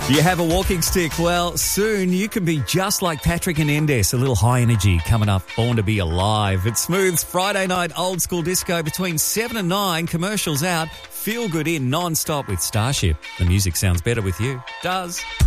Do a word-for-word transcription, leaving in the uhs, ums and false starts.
Do you have a walking stick? Well, soon you can be just like Patrick and Endes, a little high energy coming up, Born to Be Alive. It's Smooth's Friday night old school disco between seven and nine, commercials out, feel good in non-stop with Starship. The music sounds better with you. Does.